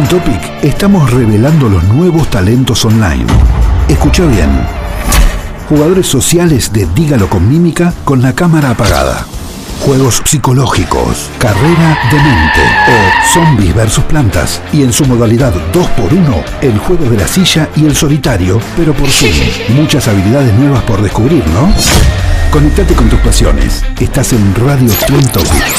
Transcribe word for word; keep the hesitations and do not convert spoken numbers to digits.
Trend Topic estamos revelando los nuevos talentos online. Escucha bien. Jugadores sociales de Dígalo con Mímica con la cámara apagada. Juegos psicológicos, carrera de mente o zombies versus plantas. Y en su modalidad dos por uno, el juego de la silla y el solitario, pero por Zoom. Muchas habilidades nuevas por descubrir, ¿no? Conectate con tus pasiones. Estás en Radio Trend Topic.